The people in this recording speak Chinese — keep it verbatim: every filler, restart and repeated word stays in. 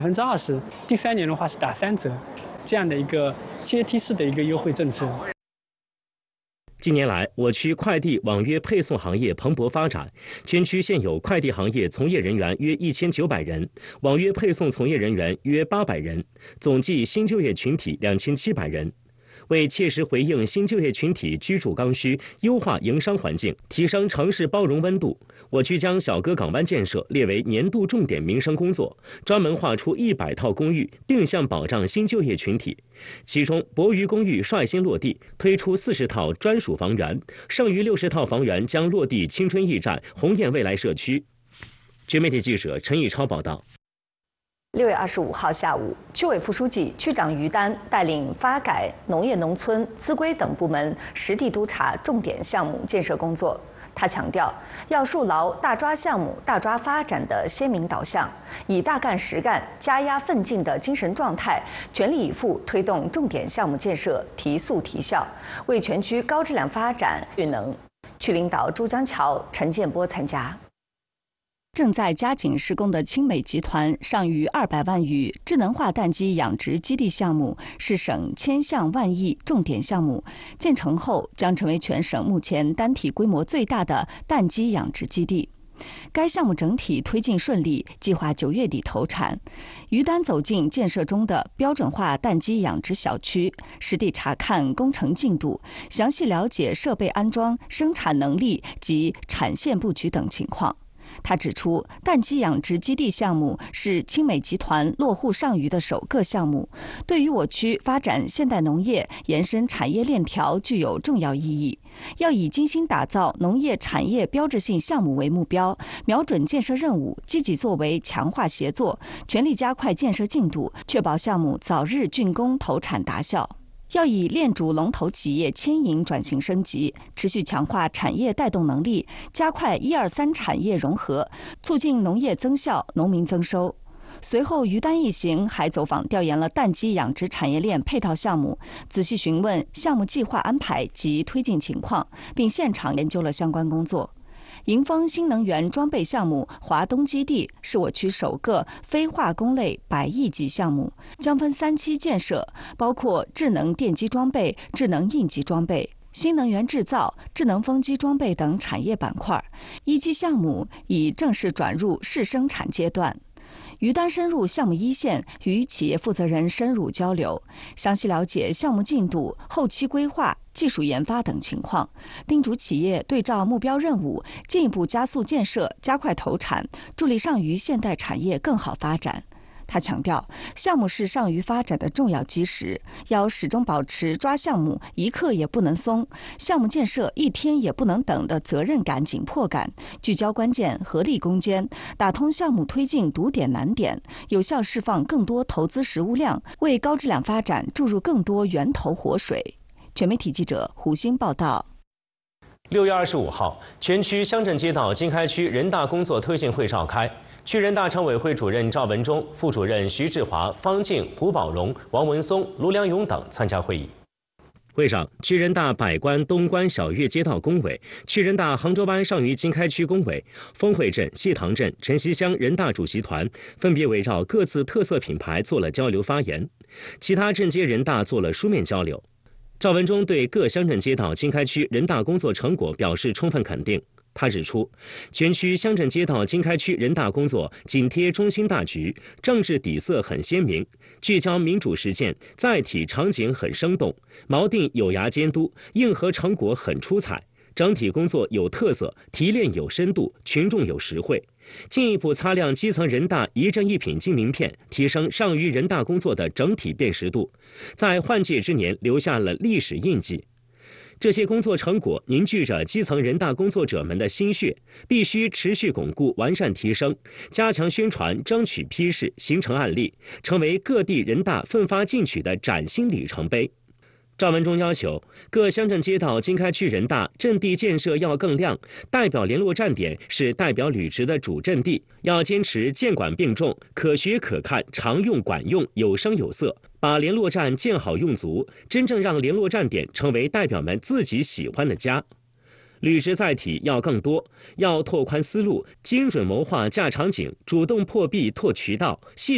百分之二十，第三年的话是打三折，这样的一个阶梯式的一个优惠政策。 近年来，我区快递网约配送行业蓬勃发展，全区现有快递行业从业人员约一千九百人，网约配送从业人员约八百人，总计新就业群体两千七百人。为切实回应新就业群体居住刚需，优化营商环境，提升城市包容温度，我区将小鸽港湾建设列为年度重点民生工作，专门划出一百套公寓，定向保障新就业群体。其中，博渝公寓率先落地，推出四十套专属房源，剩余六十套房源将落地青春驿站、鸿雁未来社区。全媒体记者陈义超报道。 六月二十五号下午，区委副书记、区长于丹带领发改、农业农村、资规等部门实地督查重点项目建设工作。他强调，要树牢大抓项目、大抓发展的鲜明导向，以大干实干、加压奋进的精神状态，全力以赴推动重点项目建设提速提效，为全区高质量发展蓄能。区领导朱江桥、陈建波参加。正在加紧施工的青美集团尚余二百万余智能化蛋鸡养殖基地项目是省千项万亿重点项目，建成后将成为全省目前单体规模最大的蛋鸡养殖基地。该项目整体推进顺利，计划九月底投产。于丹走进建设中的标准化蛋鸡养殖小区，实地查看工程进度，详细了解设备安装、生产能力及产线布局等情况。他指出，蛋鸡养殖基地项目是青美集团落户上虞的首个项目，对于我区发展现代农业、延伸产业链条具有重要意义。要以精心打造农业产业标志性项目为目标，瞄准建设任务，积极作为强化协作，全力加快建设进度，确保项目早日竣工投产达效。要以链主龙头企业牵引转型升级，持续强化产业带动能力，加快一二三产业融合，促进农业增效、农民增收。随后，于丹一行还走访调研了蛋鸡养殖产业链配套项目，仔细询问项目计划安排及推进情况，并现场研究了相关工作。迎丰新能源装备项目华东基地是我区首个非化工类百亿级项目，将分三期建设，包括智能电机装备、智能应急装备、新能源制造、智能风机装备等产业板块。一期项目已正式转入试生产阶段。于丹深入项目一线，与企业负责人深入交流，详细了解项目进度、后期规划、技术研发等情况，叮嘱企业对照目标任务，进一步加速建设、加快投产，助力上虞现代产业更好发展。他强调，项目是上虞发展的重要基石，要始终保持抓项目一刻也不能松、项目建设一天也不能等的责任感、紧迫感，聚焦关键，合力攻坚，打通项目推进堵点难点，有效释放更多投资实物量，为高质量发展注入更多源头活水。全媒体记者胡鑫报道。 六月二十五号，全区乡镇街道经开区人大工作推进会召开。区人大常委会主任赵文忠、副主任徐志华、方静、胡宝荣、王文松、卢良勇等参加会议。会上，区人大百官东关小岳街道工委、区人大杭州湾上虞经开区工委、丰汇镇、西塘镇、晨曦乡人大主席团分别围绕各自特色品牌做了交流发言，其他镇街人大做了书面交流。赵文忠对各乡镇街道经开区人大工作成果表示充分肯定。他指出，全区乡镇街道经开区人大工作紧贴中心大局，政治底色很鲜明，聚焦民主实践，载体场景很生动，锚定有涯监督，硬核成果很出彩，整体工作有特色，提炼有深度，群众有实惠，进一步擦亮基层人大一镇一品金名片，提升上虞人大工作的整体辨识度，在换届之年留下了历史印记。这些工作成果凝聚着基层人大工作者们的心血，必须持续巩固、完善提升，加强宣传，争取批示，形成案例，成为各地人大奋发进取的崭新里程碑。赵文忠要求各乡镇街道经开区人大阵地建设要更亮，代表联络站点是代表履职的主阵地，要坚持建管并重，可学可看，常用管用，有声有色，把联络站建好用足，真正让联络站点成为代表们自己喜欢的家。履职载体要更多，要拓宽思路，精准谋划架场景，主动破壁拓渠道，系